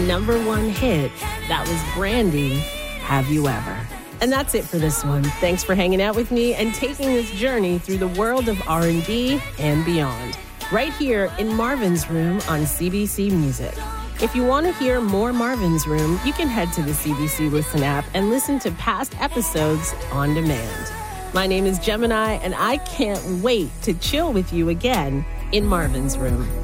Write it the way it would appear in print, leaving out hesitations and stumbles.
#1 hit. That was Brandy, Have You Ever? And that's it for this one. Thanks for hanging out with me and taking this journey through the world of R&B and beyond. Right here in Marvin's Room on CBC Music. If you want to hear more Marvin's Room, you can head to the CBC Listen app and listen to past episodes on demand. My name is Gemini, and I can't wait to chill with you again in Marvin's Room.